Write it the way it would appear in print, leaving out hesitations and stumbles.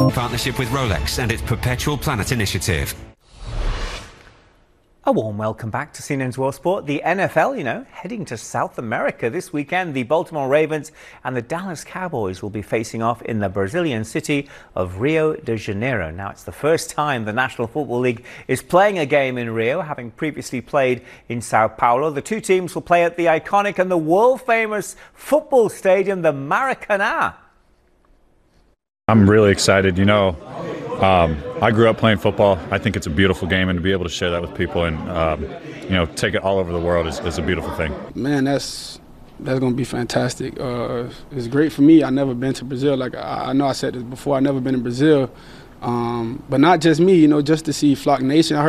Partnership with Rolex and its Perpetual Planet initiative. A warm welcome back to CNN's World Sport. The NFL, heading to South America this weekend. The Baltimore Ravens and the Dallas Cowboys will be facing off in the Brazilian city of Rio de Janeiro. Now, it's the first time the National Football League is playing a game in Rio, having previously played in Sao Paulo. The two teams will play at the iconic and the world-famous football stadium, the Maracanã. I'm really excited. I grew up playing football. I think it's a beautiful game, and to be able to share that with people and take it all over the world is a beautiful thing. Man, that's going to be fantastic. It's great for me. I've never been to Brazil. Like I know I said this before. I've never been in Brazil, but not just me. Just to see Flock Nation.